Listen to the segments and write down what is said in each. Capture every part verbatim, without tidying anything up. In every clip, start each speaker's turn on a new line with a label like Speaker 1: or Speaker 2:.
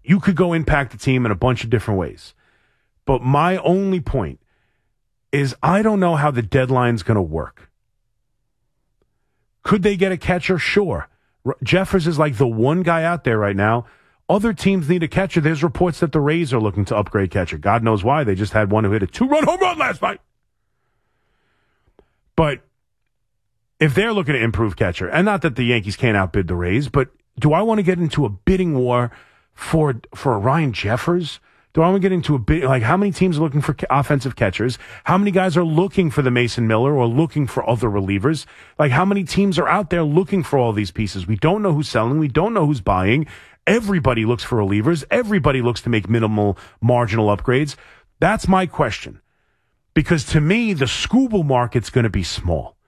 Speaker 1: you could go impact the team in a bunch of different ways. But my only point is I don't know how the deadline's going to work. Could they get a catcher? Sure. Jeffers is like the one guy out there right now. Other teams need a catcher. There's reports that the Rays are looking to upgrade catcher. God knows why. They just had one who hit a two-run home run last night. But if they're looking to improve catcher, and not that the Yankees can't outbid the Rays, but do I want to get into a bidding war for for a Ryan Jeffers? Do I want to get into a bid? Like, how many teams are looking for offensive catchers? How many guys are looking for the Mason Miller or looking for other relievers? Like, how many teams are out there looking for all these pieces? We don't know who's selling. We don't know who's buying. Everybody looks for relievers. Everybody looks to make minimal marginal upgrades. That's my question. Because to me, the Skubal market's going to be small.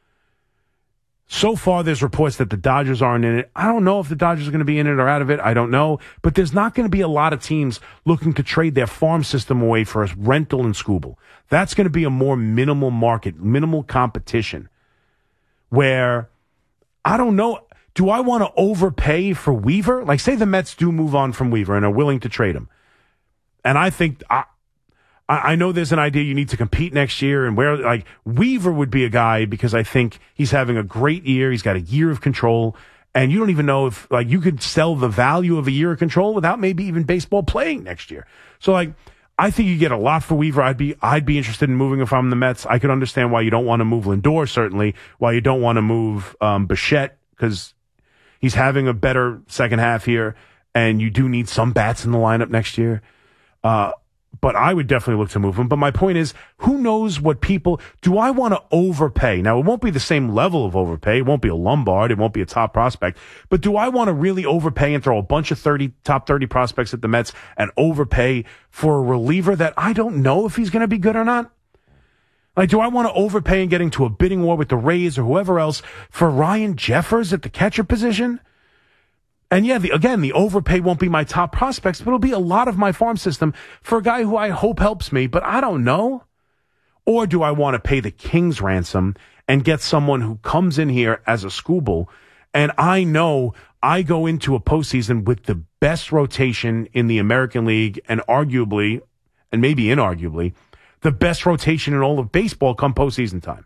Speaker 1: So far, there's reports that the Dodgers aren't in it. I don't know if the Dodgers are going to be in it or out of it. I don't know. But there's not going to be a lot of teams looking to trade their farm system away for a rental and Skubal. That's going to be a more minimal market, minimal competition. Where, I don't know, do I want to overpay for Weaver? Like, say the Mets do move on from Weaver and are willing to trade him. And I think... I, I know there's an idea you need to compete next year, and where, like, Weaver would be a guy because I think he's having a great year. He's got a year of control, and you don't even know if, like, you could sell the value of a year of control without maybe even baseball playing next year. So, like, I think you get a lot for Weaver. I'd be, I'd be interested in moving if I'm the Mets. I could understand why you don't want to move Lindor, certainly, why you don't want to move um, Bichette, because he's having a better second half here, and you do need some bats in the lineup next year. Uh, But I would definitely look to move him. But my point is, who knows what people... Do I want to overpay? Now, it won't be the same level of overpay. It won't be a Lombard. It won't be a top prospect. But do I want to really overpay and throw a bunch of thirty top thirty prospects at the Mets and overpay for a reliever that I don't know if he's going to be good or not? Like, do I want to overpay and get into a bidding war with the Rays or whoever else for Ryan Jeffers at the catcher position? And yeah, the, again, the overpay won't be my top prospects, but it'll be a lot of my farm system for a guy who I hope helps me, but I don't know. Or do I want to pay the king's ransom and get someone who comes in here as a Skubal, and I know I go into a postseason with the best rotation in the American League and arguably, and maybe inarguably, the best rotation in all of baseball come postseason time.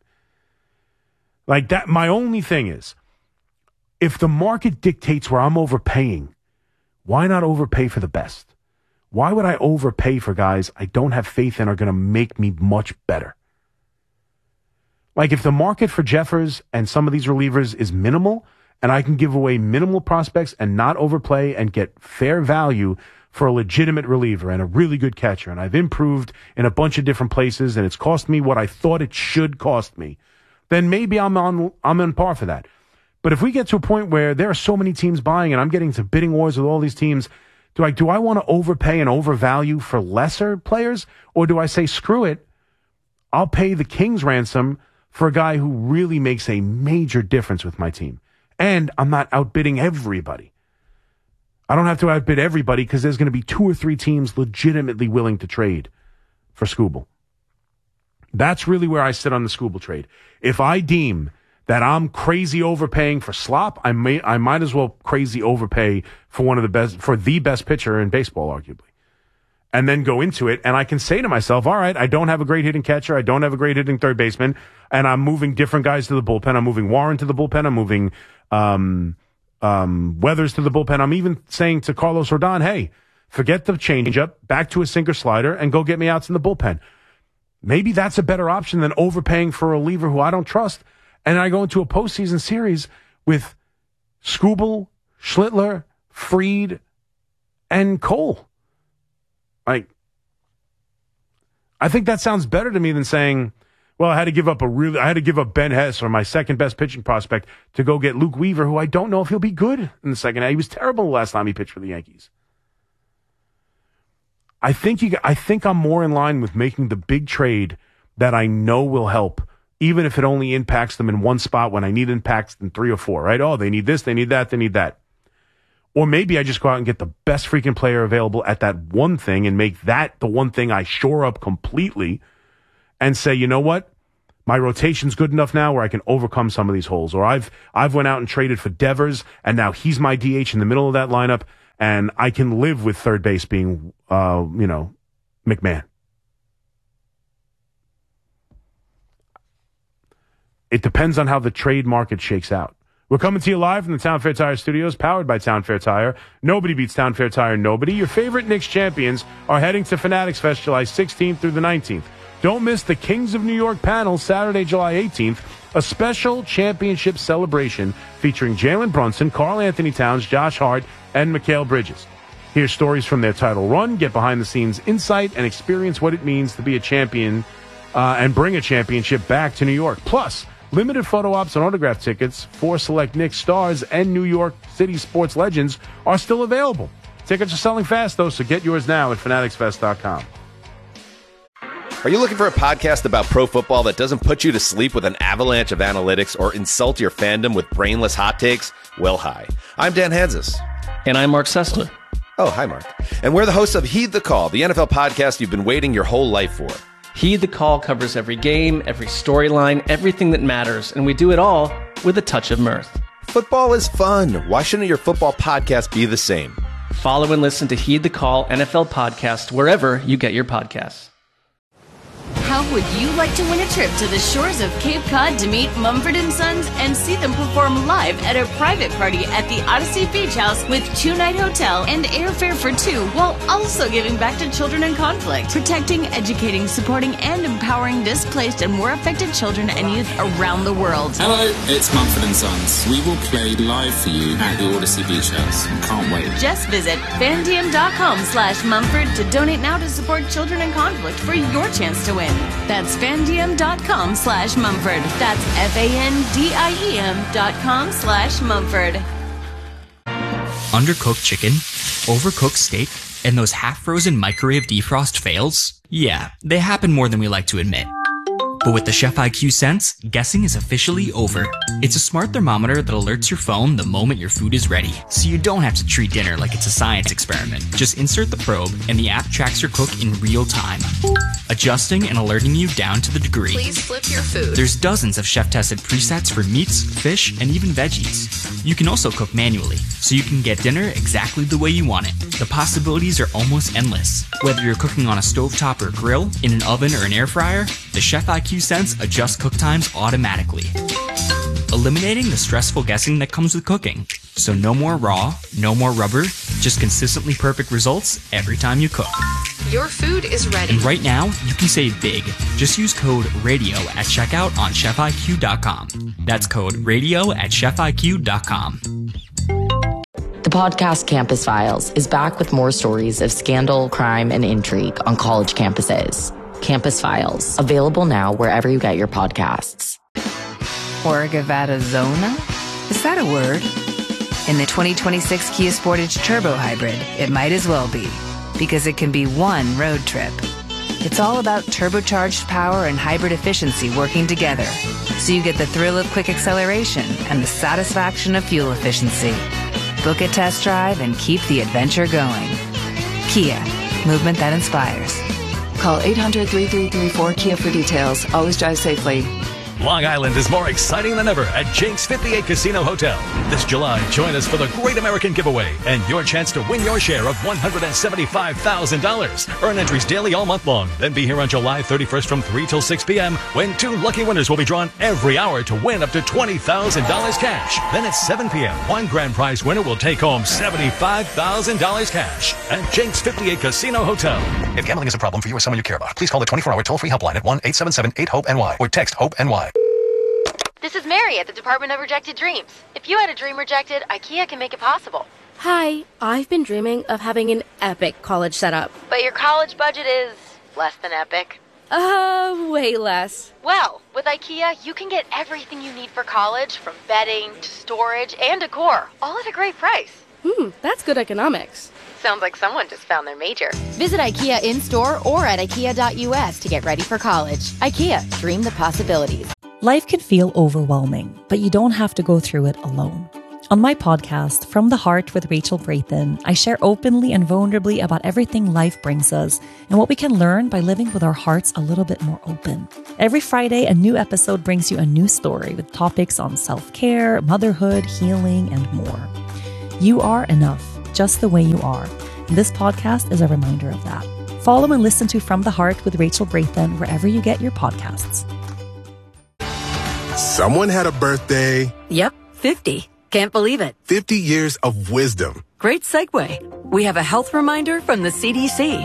Speaker 1: Like that, my only thing is, if the market dictates where I'm overpaying, why not overpay for the best? Why would I overpay for guys I don't have faith in are going to make me much better? Like, if the market for Jeffers and some of these relievers is minimal, and I can give away minimal prospects and not overplay and get fair value for a legitimate reliever and a really good catcher, and I've improved in a bunch of different places, and it's cost me what I thought it should cost me, then maybe I'm on I'm on par for that. But if we get to a point where there are so many teams buying and I'm getting to bidding wars with all these teams, do I do I want to overpay and overvalue for lesser players? Or do I say, screw it, I'll pay the king's ransom for a guy who really makes a major difference with my team? And I'm not outbidding everybody. I don't have to outbid everybody because there's going to be two or three teams legitimately willing to trade for Skubal. That's really where I sit on the Skubal trade. If I deem that I'm crazy overpaying for slop, I may I might as well crazy overpay for one of the best for the best pitcher in baseball, arguably. And then go into it, and I can say to myself, all right, I don't have a great hitting catcher, I don't have a great hitting third baseman, and I'm moving different guys to the bullpen. I'm moving Warren to the bullpen, I'm moving um um Weathers to the bullpen. I'm even saying to Carlos Rodon, hey, forget the changeup, back to a sinker slider, and go get me outs in the bullpen. Maybe that's a better option than overpaying for a reliever who I don't trust. And I go into a postseason series with Skubal, Schlittler, Fried, and Cole. Like, I think that sounds better to me than saying, well, I had to give up a really, I had to give up Ben Hess or my second best pitching prospect to go get Luke Weaver, who I don't know if he'll be good in the second half. He was terrible the last time he pitched for the Yankees. I think you, I think I'm more in line with making the big trade that I know will help, even if it only impacts them in one spot when I need impacts in three or four, right? Oh, they need this, they need that, they need that. Or maybe I just go out and get the best freaking player available at that one thing and make that the one thing I shore up completely and say, you know what? My rotation's good enough now where I can overcome some of these holes. Or I've I've went out and traded for Devers, and now he's my D H in the middle of that lineup, and I can live with third base being, uh, you know, McMahon. It depends on how the trade market shakes out. We're coming to you live from the Town Fair Tire Studios, powered by Town Fair Tire. Nobody beats Town Fair Tire, nobody. Your favorite Knicks champions are heading to Fanatics Fest July sixteenth through the nineteenth. Don't miss the Kings of New York panel Saturday, July eighteenth, a special championship celebration featuring Jalen Brunson, Karl Anthony Towns, Josh Hart, and Mikal Bridges. Hear stories from their title run, get behind-the-scenes insight, and experience what it means to be a champion uh, and bring a championship back to New York. Plus, limited photo ops and autograph tickets for select Knicks stars and New York City sports legends are still available. Tickets are selling fast, though, so get yours now at fanatics fest dot com.
Speaker 2: Are you looking for a podcast about pro football that doesn't put you to sleep with an avalanche of analytics or insult your fandom with brainless hot takes? Well, hi. I'm Dan Hansis.
Speaker 3: And I'm Mark Sessler.
Speaker 2: Oh, hi, Mark. And we're the hosts of Heed the Call, the N F L podcast you've been waiting your whole life for.
Speaker 3: Heed the Call covers every game, every storyline, everything that matters, and we do it all with a touch of mirth.
Speaker 2: Football is fun. Why shouldn't your football podcast be the same?
Speaker 3: Follow and listen to Heed the Call N F L podcast wherever you get your podcasts.
Speaker 4: How would you like to win a trip to the shores of Cape Cod to meet Mumford and Sons and see them perform live at a private party at the Odyssey Beach House with two-night hotel and airfare for two, while also giving back to children in conflict, protecting, educating, supporting, and empowering displaced and war affected children and youth around the world?
Speaker 5: Hello, it's Mumford and Sons. We will play live for you at the Odyssey Beach House. Can't wait.
Speaker 4: Just visit fandiem.com slash Mumford to donate now to support children in conflict for your chance to win. That's fandiem.com slash Mumford. That's F-A-N-D-I-E-M dot com slash Mumford.
Speaker 6: Undercooked chicken, overcooked steak, and those half-frozen microwave defrost fails? Yeah, they happen more than we like to admit. But with the Chef I Q Sense, guessing is officially over. It's a smart thermometer that alerts your phone the moment your food is ready, so you don't have to treat dinner like it's a science experiment. Just insert the probe, and the app tracks your cook in real time, adjusting and alerting you down to the degree.
Speaker 7: Please flip your food.
Speaker 6: There's dozens of chef-tested presets for meats, fish, and even veggies. You can also cook manually, so you can get dinner exactly the way you want it. The possibilities are almost endless. Whether you're cooking on a stovetop or grill, in an oven or an air fryer, the Chef I Q Sense adjusts cook times automatically, eliminating the stressful guessing that comes with cooking. So no more raw, no more rubber, just consistently perfect results every time you cook.
Speaker 7: Your food is ready.
Speaker 6: And right now, you can save big. Just use code RADIO at checkout on chef I Q dot com. That's code RADIO at chef I Q dot com.
Speaker 8: The podcast Campus Files is back with more stories of scandal, crime, and intrigue on college campuses. Campus Files, available now wherever you get your podcasts.
Speaker 9: Orgavattazona? Is that a word? In the twenty twenty-six Kia Sportage Turbo Hybrid, it might as well be, because it can be one road trip. It's all about turbocharged power and hybrid efficiency working together, so you get the thrill of quick acceleration and the satisfaction of fuel efficiency. Book a test drive and keep the adventure going. Kia, movement that inspires.
Speaker 10: Call eight hundred, three three three, four K I A for details. Always drive safely.
Speaker 11: Long Island is more exciting than ever at Jake's fifty-eight Casino Hotel. This July, join us for the Great American Giveaway and your chance to win your share of one hundred seventy-five thousand dollars. Earn entries daily all month long. Then be here on July thirty-first from three till six p.m. when two lucky winners will be drawn every hour to win up to twenty thousand dollars cash. Then at seven p.m., one grand prize winner will take home seventy-five thousand dollars cash at Jake's fifty-eight Casino Hotel.
Speaker 12: If gambling is a problem for you or someone you care about, please call the twenty-four hour toll-free helpline at one eight seven seven eight hope N Y or text HOPE-N Y.
Speaker 13: This is Mary at the Department of Rejected Dreams. If you had a dream rejected, IKEA can make it possible.
Speaker 14: Hi, I've been dreaming of having an epic college setup.
Speaker 13: But your college budget is less than epic.
Speaker 14: Uh, way less.
Speaker 13: Well, with IKEA, you can get everything you need for college, from bedding to storage and decor, all at a great price.
Speaker 14: Hmm, that's good economics.
Speaker 13: Sounds like someone just found their major.
Speaker 15: Visit IKEA in-store or at ikea dot U S to get ready for college. IKEA, dream the possibilities.
Speaker 16: Life can feel overwhelming, but you don't have to go through it alone. On my podcast, From the Heart with Rachel Brayton, I share openly and vulnerably about everything life brings us and what we can learn by living with our hearts a little bit more open. Every Friday, a new episode brings you a new story with topics on self-care, motherhood, healing, and more. You are enough. just the way you are. And this podcast is a reminder of that. Follow and listen to From the Heart with Rachel Braithen wherever you get your podcasts.
Speaker 17: Someone had a birthday.
Speaker 18: Yep, fifty. Can't believe it.
Speaker 17: fifty years of wisdom.
Speaker 18: Great segue. We have a health reminder from the C D C.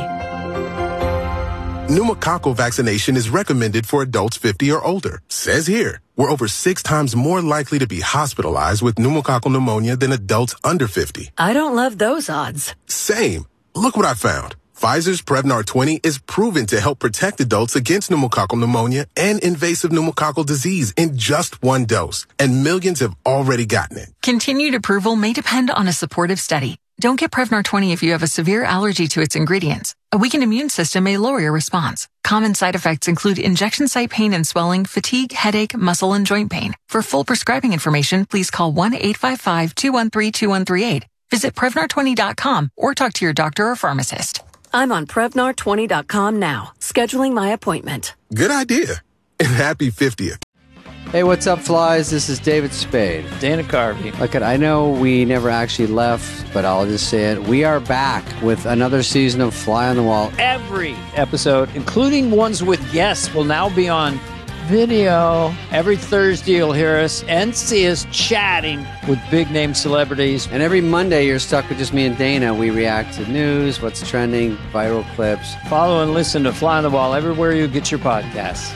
Speaker 17: Pneumococcal vaccination is recommended for adults fifty or older. Says here, we're over six times more likely to be hospitalized with pneumococcal pneumonia than adults under fifty.
Speaker 18: I don't love those odds.
Speaker 17: Same. Look what I found. Pfizer's Prevnar twenty is proven to help protect adults against pneumococcal pneumonia and invasive pneumococcal disease in just one dose. And millions have already gotten it.
Speaker 19: Continued approval may depend on a supportive study. Don't get Prevnar twenty if you have a severe allergy to its ingredients. A weakened immune system may lower your response. Common side effects include injection site pain and swelling, fatigue, headache, muscle, and joint pain. For full prescribing information, please call one eight five five, two one three, two one three eight. Visit Prevnar twenty dot com or talk to your doctor or pharmacist.
Speaker 18: I'm on Prevnar twenty dot com now, scheduling my appointment.
Speaker 17: Good idea. And happy fiftieth.
Speaker 20: Hey, what's up, flies? This is David Spade.
Speaker 21: Dana Carvey.
Speaker 20: Look, I know we never actually left, but I'll just say it. We are back with another season of Fly on the Wall.
Speaker 21: Every episode, including ones with guests, will now be on video. Every Thursday, you'll hear us and see us chatting with big-name celebrities.
Speaker 20: And every Monday, you're stuck with just me and Dana. We react to news, what's trending, viral clips.
Speaker 21: Follow and listen to Fly on the Wall everywhere you get your podcasts.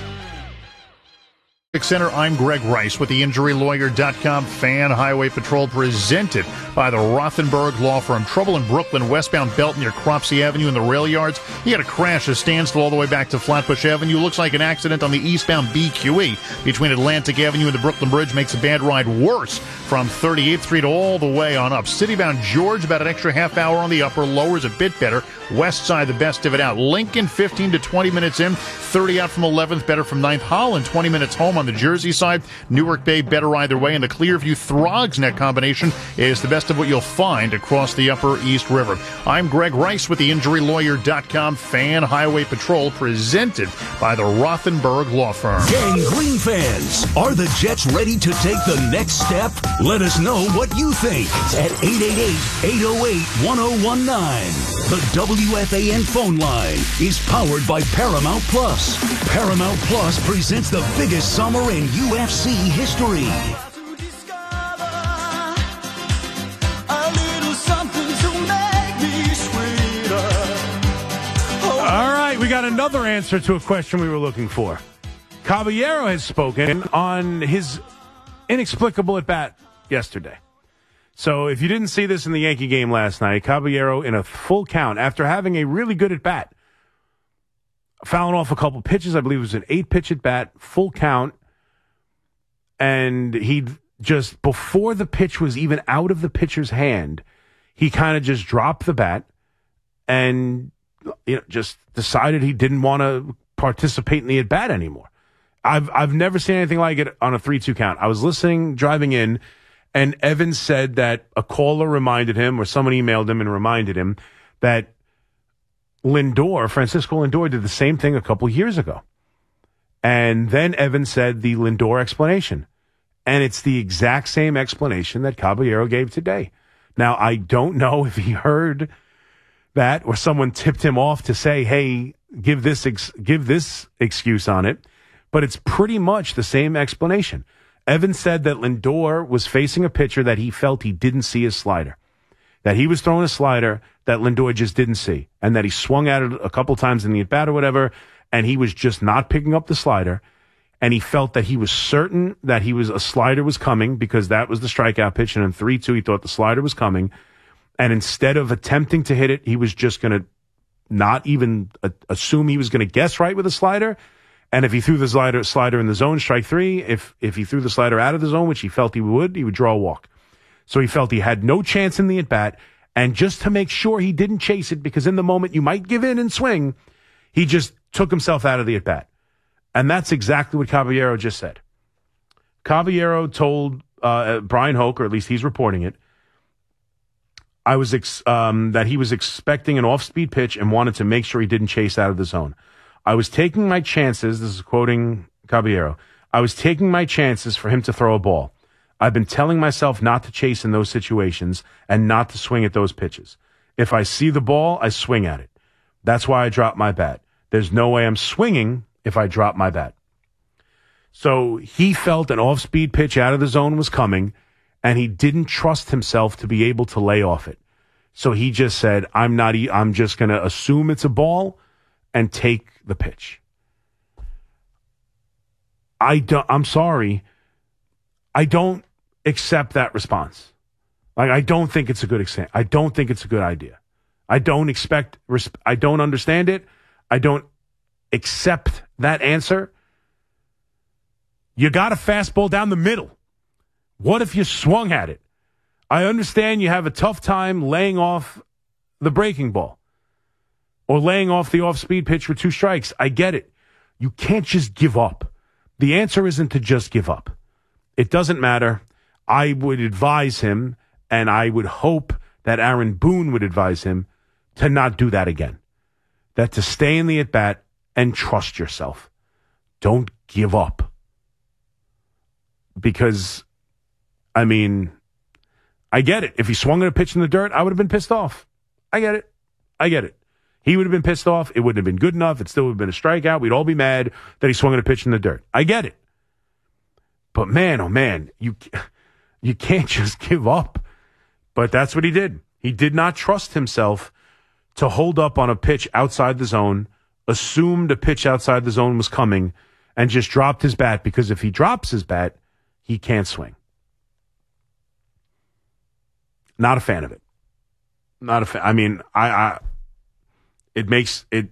Speaker 22: Center, I'm Greg Rice with the Injury Lawyer dot com Fan Highway Patrol, presented by the Rothenberg Law Firm. Trouble in Brooklyn, westbound belt near Cropsey Avenue in the rail yards. You had a crash, a standstill all the way back to Flatbush Avenue. Looks like an accident on the eastbound B Q E between Atlantic Avenue and the Brooklyn Bridge. Makes a bad ride worse from thirty-eighth Street all the way on up. Citybound George, about an extra half hour on the upper. Lowers a bit better. West side, the best of it out. Lincoln, fifteen to twenty minutes in. thirty out from eleventh, better from ninth. Holland, twenty minutes home on the Jersey side. Newark Bay, better either way. And the Clearview Throgs Neck combination is the best of what you'll find across the upper East River. I'm Greg Rice with the Injury Lawyer dot com Fan Highway Patrol, presented by the Rothenberg Law Firm.
Speaker 23: Gang Green fans, are the Jets ready to take the next step? Let us know what you think at eight eight eight, eight oh eight, one oh one nine. The W F A N phone line is powered by Paramount Plus. Paramount Plus presents the biggest summer in U F C history.
Speaker 1: All right, we got another answer to a question we were looking for. Caballero has spoken on his inexplicable at-bat yesterday. So if you didn't see this in the Yankee game last night, Caballero in a full count, after having a really good at-bat, fouling off a couple pitches, I believe it was an eight-pitch at-bat, full count, and he just, before the pitch was even out of the pitcher's hand, he kind of just dropped the bat and you know, just decided he didn't want to participate in the at-bat anymore. I've I've never seen anything like it on a three two count. I was listening, driving in, and Evans said that a caller reminded him, or someone emailed him and reminded him, that Lindor, Francisco Lindor, did the same thing a couple years ago. And then Evans said the Lindor explanation. And it's the exact same explanation that Caballero gave today. Now, I don't know if he heard that or someone tipped him off to say, hey, give this ex- give this excuse on it. But it's pretty much the same explanation. Evans said that Lindor was facing a pitcher that he felt he didn't see his slider, that he was throwing a slider that Lindor just didn't see, and that he swung at it a couple times in the at-bat or whatever, and he was just not picking up the slider, and he felt that he was certain that he was a slider was coming because that was the strikeout pitch, and in three two he thought the slider was coming, and instead of attempting to hit it, he was just going to not even uh, assume he was going to guess right with a slider. And if he threw the slider, slider in the zone, strike three. If if he threw the slider out of the zone, which he felt he would, he would draw a walk. So he felt he had no chance in the at-bat. And just to make sure he didn't chase it, because in the moment you might give in and swing, he just took himself out of the at-bat. And that's exactly what Caballero just said. Caballero told uh, Brian Hoke, or at least he's reporting it, I was ex- um, that he was expecting an off-speed pitch and wanted to make sure he didn't chase out of the zone. I was taking my chances, this is quoting Caballero, I was taking my chances for him to throw a ball. I've been telling myself not to chase in those situations and not to swing at those pitches. If I see the ball, I swing at it. That's why I drop my bat. There's no way I'm swinging if I drop my bat. So he felt an off-speed pitch out of the zone was coming, and he didn't trust himself to be able to lay off it. So he just said, I'm not, e- I'm just going to assume it's a ball and take the pitch. I don't, I'm sorry. I don't accept that response. Like, I don't think it's a good example. I don't think it's a good idea. I don't expect, I don't understand it. I don't accept that answer. You got a fastball down the middle. What if you swung at it? I understand you have a tough time laying off the breaking ball or laying off the off-speed pitch for two strikes. I get it. You can't just give up. The answer isn't to just give up. It doesn't matter. I would advise him, and I would hope that Aaron Boone would advise him to not do that again. That to stay in the at-bat and trust yourself. Don't give up. Because, I mean, I get it. If he swung at a pitch in the dirt, I would have been pissed off. I get it. I get it. He would have been pissed off. It wouldn't have been good enough. It still would have been a strikeout. We'd all be mad that he swung at a pitch in the dirt. I get it. But man, oh man, you you can't just give up. But that's what he did. He did not trust himself to hold up on a pitch outside the zone, assumed a pitch outside the zone was coming, and just dropped his bat, because if he drops his bat, he can't swing. Not a fan of it. Not a fan. I mean, I, I it makes it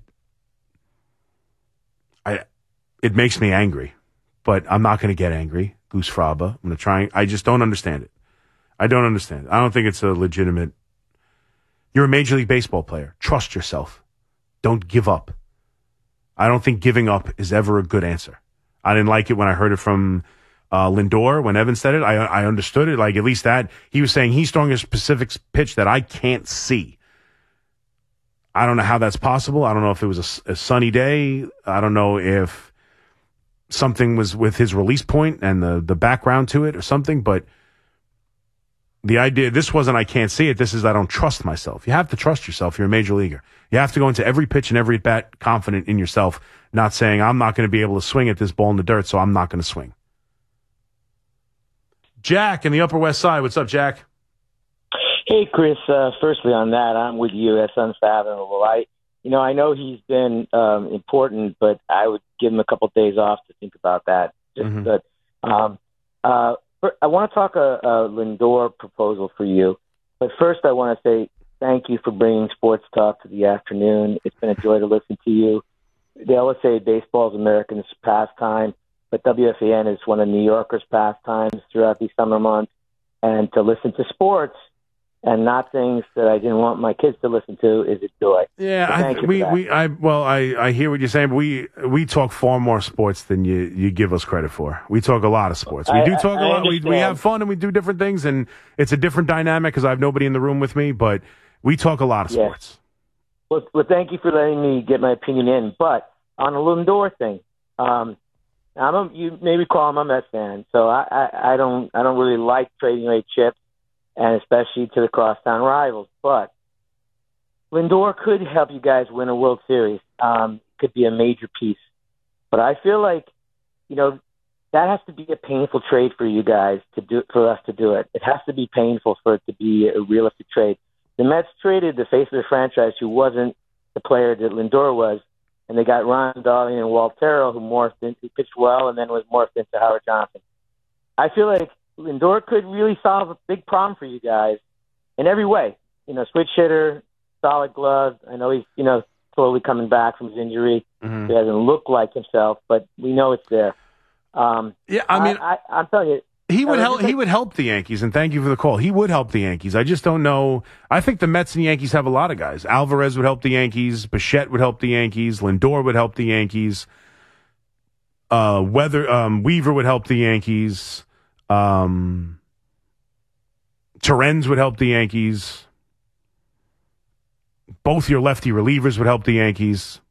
Speaker 1: I it makes me angry. But I'm not going to get angry, Goose Fraba. I'm going to try. I just don't understand it. I don't understand it. I don't think it's a legitimate. You're a Major League Baseball player. Trust yourself. Don't give up. I don't think giving up is ever a good answer. I didn't like it when I heard it from uh, Lindor, when Evan said it. I, I understood it. Like, at least that. He was saying he's throwing a specific pitch that I can't see. I don't know how that's possible. I don't know if it was a, a sunny day. I don't know if something was with his release point and the, the background to it or something, but the idea, this wasn't I can't see it, this is I don't trust myself. You have to trust yourself. You're a major leaguer. You have to go into every pitch and every bat confident in yourself, not saying I'm not going to be able to swing at this ball in the dirt, so I'm not going to swing. Jack in the Upper West Side. What's up, Jack?
Speaker 2: Hey, Chris. Uh, firstly, on that, I'm with you. That's unfathomable. I, you know, I know he's been um, important, but I would give him a couple of days off to think about that. Just
Speaker 1: Mm-hmm.
Speaker 2: that. Um, uh, I want to talk a, a Lindor proposal for you, but first I want to say thank you for bringing sports talk to the afternoon. It's been a joy to listen to you. They always say baseball is Americans' pastime, but W F A N is one of New Yorkers' pastimes throughout these summer months. And to listen to sports and not things that I didn't want my kids to listen to is a joy.
Speaker 1: Yeah,
Speaker 2: So
Speaker 1: I,
Speaker 2: thank you for
Speaker 1: we,
Speaker 2: that.
Speaker 1: we, I, well, I, I hear what you're saying, but we, we talk far more sports than you, you give us credit for. We talk a lot of sports. We
Speaker 2: I-
Speaker 1: do talk
Speaker 2: I
Speaker 1: a lot. We, we
Speaker 2: understand.
Speaker 1: have fun and we do different things, and it's a different dynamic because I have nobody in the room with me, but we talk a lot of
Speaker 2: Yes.
Speaker 1: sports.
Speaker 2: Well, well, thank you for letting me get my opinion in. But on the Lindor thing, um, I'm a, you maybe call him a Mets fan, so I, I, I don't I don't really like trading away chips, and especially to the crosstown rivals. But Lindor could help you guys win a World Series. Um, could be a major piece. But I feel like, you know, that has to be a painful trade for you guys to do for us to do it. It has to be painful for it to be a realistic trade. The Mets traded the face of the franchise, who wasn't the player that Lindor was, and they got Ron Darling and Walt Terrell, who morphed into, who pitched well, and then was morphed into Howard Johnson. I feel like Lindor could really solve a big problem for you guys in every way. You know, switch hitter, solid glove. I know he's, you know, slowly coming back from his injury.
Speaker 1: Mhm.
Speaker 2: He doesn't look like himself, but we know it's there. Um,
Speaker 1: Yeah, I mean,
Speaker 2: I, I, I'm telling you,
Speaker 1: He would
Speaker 2: Uh,
Speaker 1: help.
Speaker 2: just
Speaker 1: He
Speaker 2: like-
Speaker 1: would help the Yankees, and thank you for the call. He would help the Yankees. I just don't know. I think the Mets and Yankees have a lot of guys. Alvarez would help the Yankees. Bichette would help the Yankees. Lindor would help the Yankees. Uh, Weather um, Weaver would help the Yankees. Um, Terrens would help the Yankees. Both your lefty relievers would help the Yankees.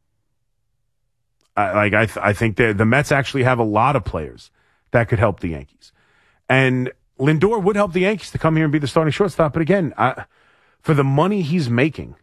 Speaker 1: I, like I, th- I think that the Mets actually have a lot of players that could help the Yankees. And Lindor would help the Yankees to come here and be the starting shortstop. But again, I, for the money he's making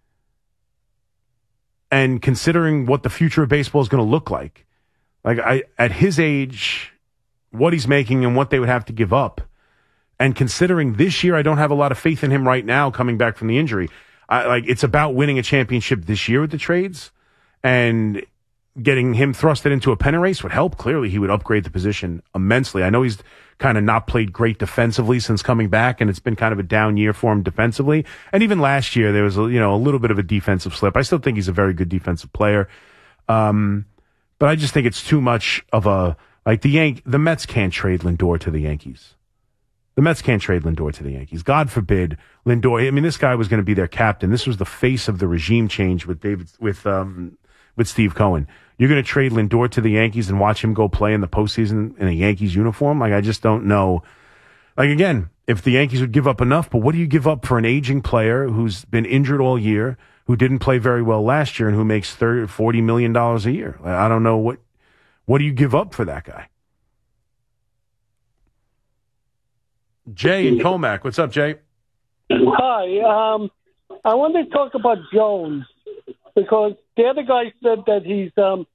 Speaker 1: and considering what the future of baseball is going to look like, like I, at his age, what he's making and what they would have to give up, and considering this year, I don't have a lot of faith in him right now coming back from the injury. I, like it's about winning a championship this year with the trades, and getting him thrusted into a pennant race would help. Clearly, he would upgrade the position immensely. I know he's kind of not played great defensively since coming back, and it's been kind of a down year for him defensively. And even last year, there was a, you know a little bit of a defensive slip. I still think he's a very good defensive player, um, but I just think it's too much of a like the Yank. The Mets can't trade Lindor to the Yankees. The Mets can't trade Lindor to the Yankees. God forbid Lindor. I mean, this guy was going to be their captain. This was the face of the regime change with David with um, with Steve Cohen. You're going to trade Lindor to the Yankees and watch him go play in the postseason in a Yankees uniform? Like, I just don't know. Like, again, if the Yankees would give up enough, but what do you give up for an aging player who's been injured all year, who didn't play very well last year, and who makes thirty, forty million dollars a year? Like, I don't know what. What do you give up for that guy? Jay in Comac. What's up, Jay?
Speaker 3: Hi. Um, I want to talk about Jones because the other guy said that he's um,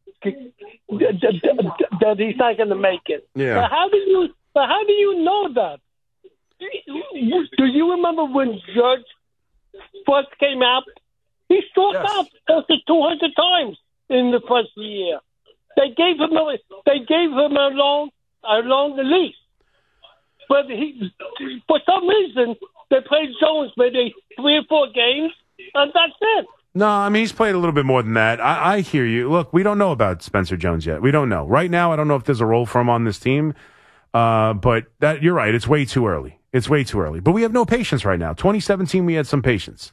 Speaker 3: that he's not going to make it.
Speaker 1: Yeah.
Speaker 3: But how do you? But how do you know that? Do you remember when Judge first came out? He struck
Speaker 1: Yes.
Speaker 3: out close to two hundred times in the first year. They gave him a, they gave him a long a long lease. But he, for some reason, they played Jones maybe three or four games, and that's it.
Speaker 1: No, I mean, he's played a little bit more than that. I, I hear you. Look, we don't know about Spencer Jones yet. We don't know. Right now, I don't know if there's a role for him on this team. Uh, but that you're right. It's way too early. It's way too early. But we have no patience right now. twenty seventeen, we had some patience.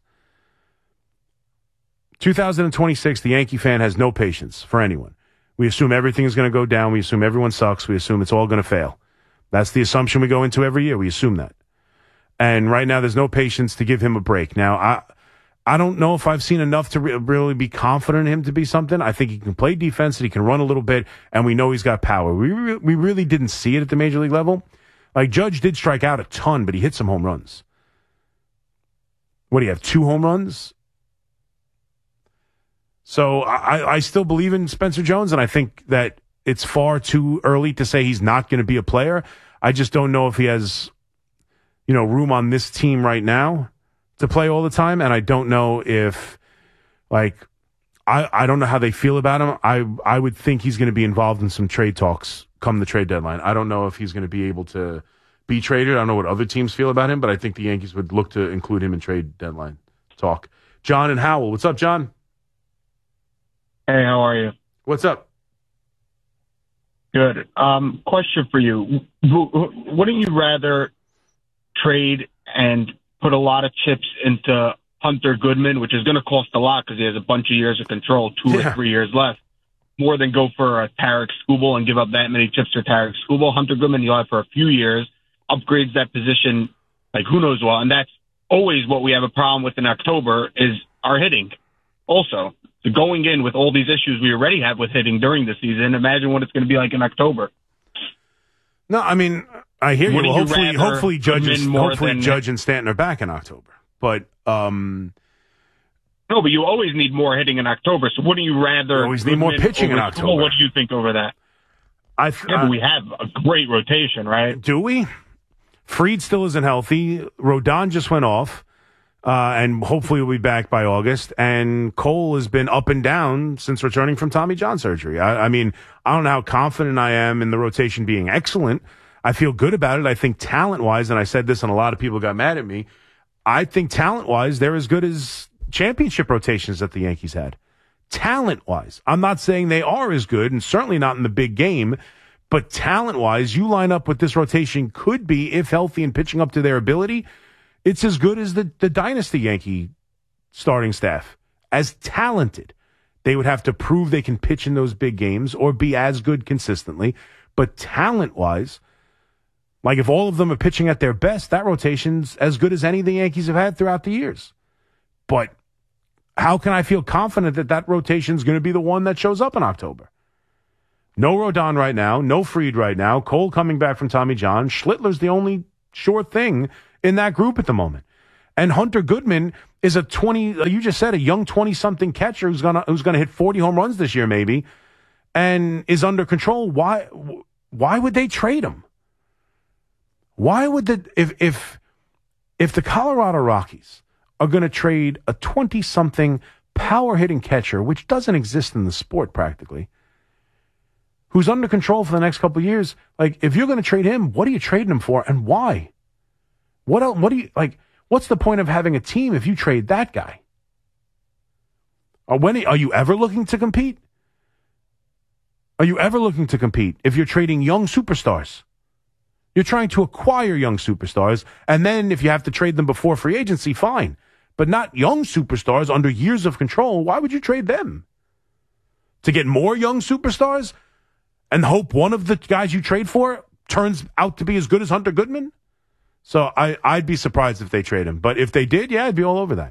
Speaker 1: two thousand twenty-six, the Yankee fan has no patience for anyone. We assume everything is going to go down. We assume everyone sucks. We assume it's all going to fail. That's the assumption we go into every year. We assume that. And right now, there's no patience to give him a break. Now, I I don't know if I've seen enough to re- really be confident in him to be something. I think he can play defense, and he can run a little bit, and we know he's got power. We, re- we really didn't see it at the major league level. Like, Judge did strike out a ton, but he hit some home runs. What do you have, two home runs? So I, I still believe in Spencer Jones, and I think that it's far too early to say he's not going to be a player. I just don't know if he has, you know, room on this team right now to play all the time. And I don't know if, like, I, I don't know how they feel about him. I, I would think he's going to be involved in some trade talks come the trade deadline. I don't know if he's going to be able to be traded. I don't know what other teams feel about him, but I think the Yankees would look to include him in trade deadline talk. John and Howell. What's up, John?
Speaker 4: Hey, how are you?
Speaker 1: What's up?
Speaker 4: Good. Um, question for you. Wouldn't you rather trade and put a lot of chips into Hunter Goodman, which is going to cost a lot because he has a bunch of years of control, two
Speaker 1: Yeah.
Speaker 4: or three years left, more than go for a Tarek Skubal and give up that many chips for Tarek Skubal? Hunter Goodman, you'll have for a few years, upgrades that position like who knows what, and that's always what we have a problem with in October is our hitting also. So going in with all these issues we already have with hitting during the season, imagine what it's going to be like in October.
Speaker 1: No, I mean, I hear you.
Speaker 4: Wouldn't
Speaker 1: Well,
Speaker 4: you
Speaker 1: hopefully,
Speaker 4: rather
Speaker 1: hopefully, Judge, is,
Speaker 4: come in more
Speaker 1: hopefully
Speaker 4: than-
Speaker 1: Judge and Stanton are back in October. But um,
Speaker 4: No, but you always need more hitting in October. So wouldn't you rather?
Speaker 1: You always need more
Speaker 4: Goodman
Speaker 1: pitching in
Speaker 4: over
Speaker 1: October.
Speaker 4: Skubal? What do you think over that?
Speaker 1: I
Speaker 4: yeah, but we have a great rotation, right?
Speaker 1: Do we? Fried still isn't healthy. Rodon just went off. Uh, and hopefully he'll be back by August. And Cole has been up and down since returning from Tommy John surgery. I, I mean, I don't know how confident I am in the rotation being excellent. I feel good about it. I think talent-wise, and I said this and a lot of people got mad at me, I think talent-wise they're as good as championship rotations that the Yankees had. Talent-wise. I'm not saying they are as good, and certainly not in the big game, but talent-wise, you line up what this rotation could be if healthy and pitching up to their ability. It's as good as the, the dynasty Yankee starting staff. As talented. They would have to prove they can pitch in those big games or be as good consistently. But talent-wise, like if all of them are pitching at their best, that rotation's as good as any the Yankees have had throughout the years. But how can I feel confident that that rotation's going to be the one that shows up in October? No Rodon right now. No Fried right now. Cole coming back from Tommy John. Schlittler's the only sure thing in that group at the moment. And Hunter Goodman is a twenty. You just said a young twenty-something catcher who's gonna who's gonna hit forty home runs this year, maybe, and is under control. Why? Why would they trade him? Why would the if if if the Colorado Rockies are going to trade a twenty-something power hitting catcher, which doesn't exist in the sport practically, who's under control for the next couple of years, like if you're going to trade him, what are you trading him for, and why? What else? What do you like? What's the point of having a team if you trade that guy? Or when are you ever looking to compete? Are you ever looking to compete if you're trading young superstars? You're trying to acquire young superstars, and then if you have to trade them before free agency, fine. But not young superstars under years of control. Why would you trade them? To get more young superstars and hope one of the guys you trade for turns out to be as good as Hunter Goodman? So I, I'd be surprised if they trade him. But if they did, yeah, I'd be all over that.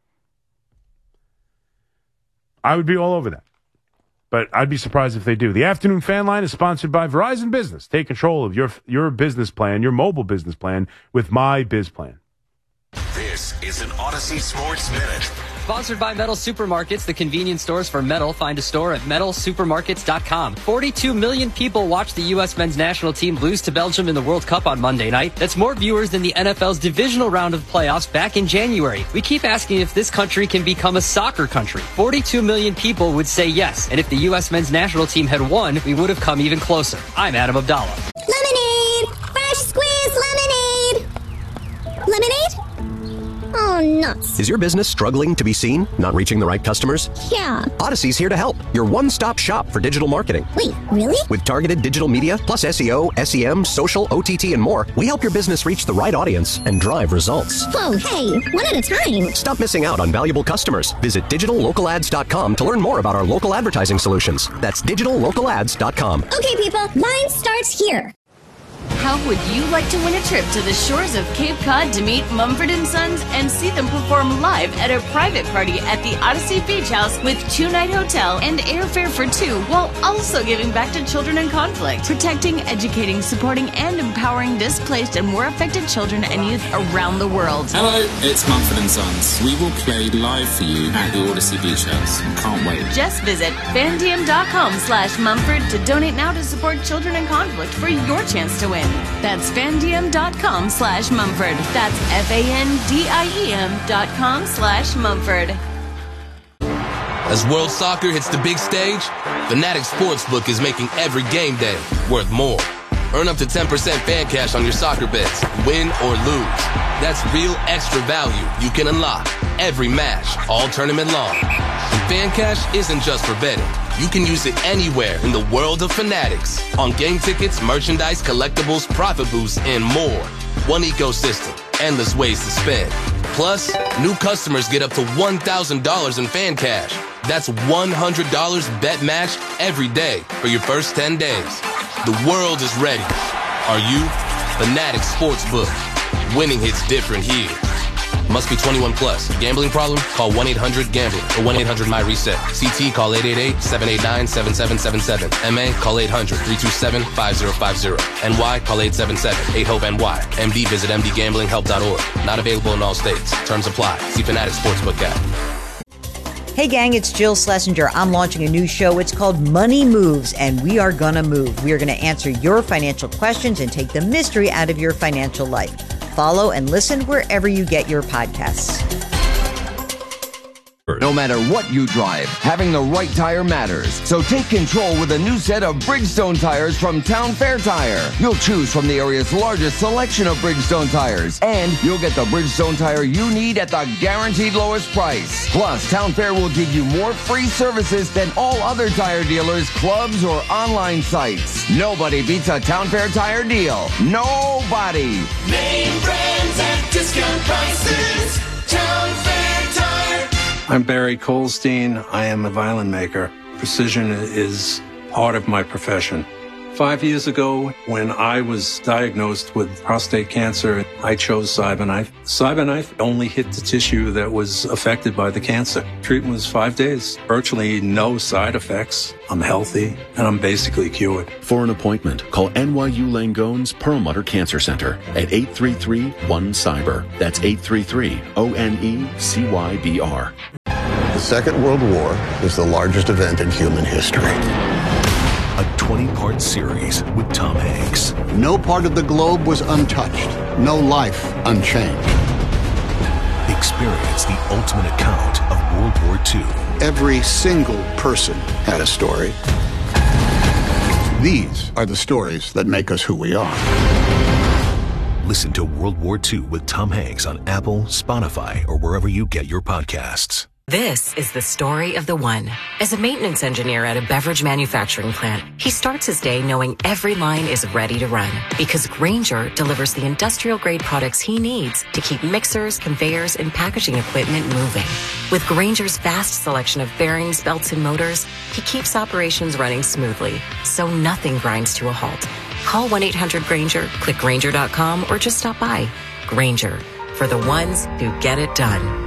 Speaker 1: I would be all over that. But I'd be surprised if they do. The Afternoon Fan Line is sponsored by Verizon Business. Take control of your your business plan, your mobile business plan with My Biz Plan.
Speaker 5: This is an Odyssey Sports Minute.
Speaker 6: Sponsored by Metal Supermarkets, the convenience stores for metal. Find a store at metal supermarkets dot com. forty-two million people watched the U S men's national team lose to Belgium in the World Cup on Monday night. That's more viewers than the N F L's divisional round of playoffs back in January. We keep asking if this country can become a soccer country. forty-two million people would say yes. And if the U S men's national team had won, we would have come even closer. I'm Adam Abdallah.
Speaker 7: Lemonade! Fresh squeezed lemonade! Lemonade? Oh, nuts.
Speaker 24: Is your business struggling to be seen? Not reaching the right customers?
Speaker 7: Yeah.
Speaker 24: Odyssey's here to help. Your one-stop shop for digital marketing.
Speaker 7: Wait, really?
Speaker 24: With targeted digital media, plus S E O, S E M, social, O T T, and more, we help your business reach the right audience and drive results.
Speaker 7: Whoa, hey, one at a time.
Speaker 24: Stop missing out on valuable customers. Visit digital local ads dot com to learn more about our local advertising solutions. That's digital local ads dot com.
Speaker 7: Okay, people, mine starts here.
Speaker 25: How would you like to win a trip to the shores of Cape Cod to meet Mumford and Sons and see them perform live at a private party at the Odyssey Beach House with two-night hotel and airfare for two, while also giving back to children in conflict, protecting, educating, supporting, and empowering displaced and war affected children and youth around the world?
Speaker 26: Hello, it's Mumford and Sons. We will play live for you at the Odyssey Beach House. Can't wait.
Speaker 25: Just visit fandm dot com slash Mumford to donate now to support children in conflict for your chance to win. That's fandm dot com slash Mumford. That's F A N D I E M dot com slash Mumford.
Speaker 27: As World Soccer hits the big stage, Fanatics Sportsbook is making every game day worth more. Earn up to ten percent fan cash on your soccer bets, win or lose. That's real extra value you can unlock every match, all tournament long. And fan cash isn't just for betting. You can use it anywhere in the world of Fanatics. On game tickets, merchandise, collectibles, profit boosts, and more. One ecosystem, endless ways to spend. Plus, new customers get up to one thousand dollars in fan cash. That's one hundred dollars bet match every day for your first ten days. The world is ready. Are you? Fanatics Sportsbook. Winning hits different here. Must be twenty-one plus. Gambling problem? Call one eight hundred gambler or one eight hundred my reset. C T call eight eight eight, seven eight nine, seven seven seven seven. M A call eight hundred, three two seven, five zero five zero. N Y call eight seven seven, eight hope N Y. M D visit m d gambling help dot org. Not available in all states. Terms apply. See Fanatics Sportsbook app.
Speaker 28: Hey gang, it's Jill Schlesinger. I'm launching a new show. It's called Money Moves, and we are gonna move. We are gonna answer your financial questions and take the mystery out of your financial life. Follow and listen wherever you get your podcasts.
Speaker 29: No matter what you drive, having the right tire matters. So take control with a new set of Bridgestone tires from Town Fair Tire. You'll choose from the area's largest selection of Bridgestone tires, and you'll get the Bridgestone tire you need at the guaranteed lowest price. Plus, Town Fair will give you more free services than all other tire dealers, clubs, or online sites. Nobody beats a Town Fair tire deal. Nobody.
Speaker 30: Name brands at discount prices. Town Fair Tire.
Speaker 31: I'm Barry Colstein. I am a violin maker. Precision is part of my profession.
Speaker 8: Five years ago, when I was diagnosed with prostate cancer, I chose Cyberknife. Cyberknife only hit the tissue that was affected by the cancer. Treatment was five days, virtually no side effects. I'm healthy, and I'm basically cured.
Speaker 9: For an appointment, call N Y U Langone's Perlmutter Cancer Center at eight three three, one, C Y B R. That's eight three three, O N E C Y B R.
Speaker 10: The Second World War is the largest event in human history.
Speaker 23: A twenty-part series with Tom Hanks.
Speaker 10: No part of the globe was untouched. No life unchanged.
Speaker 23: Experience the ultimate account of World War Two.
Speaker 10: Every single person had a story. These are the stories that make us who we are.
Speaker 23: Listen to World War Two with Tom Hanks on Apple, Spotify, or wherever you get your podcasts.
Speaker 18: This is the story of the one. As a maintenance engineer at a beverage manufacturing plant, he starts his day knowing every line is ready to run because Grainger delivers the industrial-grade products he needs to keep mixers, conveyors, and packaging equipment moving. With Grainger's vast selection of bearings, belts, and motors, he keeps operations running smoothly, so nothing grinds to a halt. Call one eight hundred Grainger, click Grainger dot com, or just stop by. Grainger, for the ones who get it done.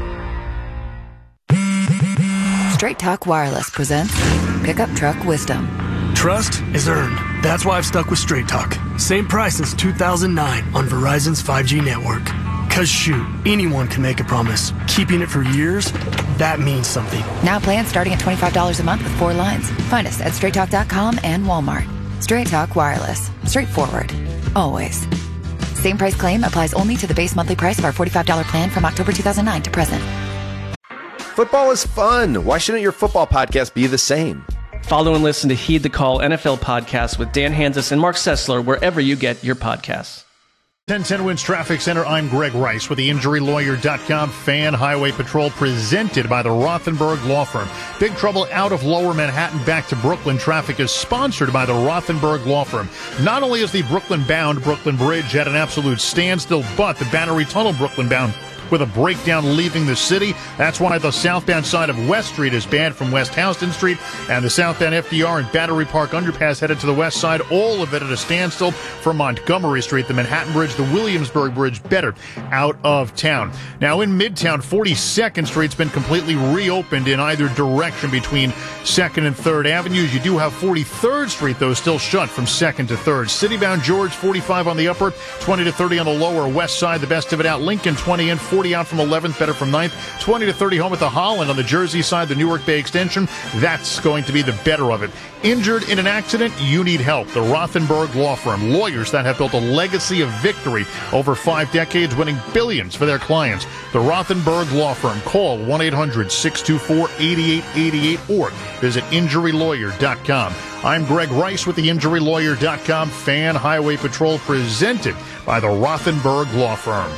Speaker 11: Straight Talk Wireless presents Pickup Truck Wisdom.
Speaker 12: Trust is earned. That's why I've stuck with Straight Talk. Same price since two thousand nine on Verizon's five G network. Cause shoot, anyone can make a promise. Keeping it for years, that means something.
Speaker 11: Now plans starting at twenty-five dollars a month with four lines. Find us at straight talk dot com and Walmart. Straight Talk Wireless. Straightforward. Always. Same price claim applies only to the base monthly price of our forty-five dollars plan from October two thousand nine to present.
Speaker 13: Football is fun. Why shouldn't your football podcast be the same?
Speaker 14: Follow and listen to Heed the Call N F L podcast with Dan Hanzus and Mark Sessler wherever you get your podcasts.
Speaker 22: ten ten Wins Traffic Center. I'm Greg Rice with the injury lawyer dot com Fan Highway Patrol presented by the Rothenberg Law Firm. Big trouble out of Lower Manhattan back to Brooklyn. Traffic is sponsored by the Rothenberg Law Firm. Not only is the Brooklyn-bound Brooklyn Bridge at an absolute standstill, but the Battery Tunnel Brooklyn-bound with a breakdown leaving the city. That's why the southbound side of West Street is bad from West Houston Street, and the southbound F D R and Battery Park underpass headed to the west side, all of it at a standstill from Montgomery Street, the Manhattan Bridge, the Williamsburg Bridge, better out of town. Now in Midtown, forty-second Street's been completely reopened in either direction between second and third Avenues. You do have forty-third Street, though, still shut from second to third. Citybound George, forty-five on the upper, twenty to thirty on the lower west side, the best of it out. Lincoln, twenty in, forty out from eleventh, better from ninth, twenty to thirty home at the Holland on the Jersey side, the Newark Bay Extension. That's going to be the better of it. Injured in an accident? You need help. The Rothenberg Law Firm. Lawyers that have built a legacy of victory over five decades, winning billions for their clients. The Rothenberg Law Firm. Call one eight hundred, six two four, eight eight eight eight or visit injury lawyer dot com. I'm Greg Rice with the injury lawyer dot com Fan Highway Patrol presented by the Rothenberg Law Firm.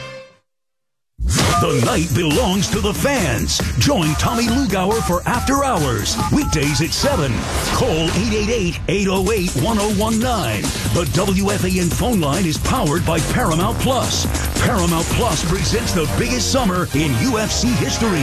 Speaker 23: The night belongs to the fans. Join Tommy Lugauer for After Hours, weekdays at seven. Call eight eight eight, eight oh eight, one oh one nine. The W F A N phone line is powered by Paramount Plus. Paramount Plus presents the biggest summer in U F C history.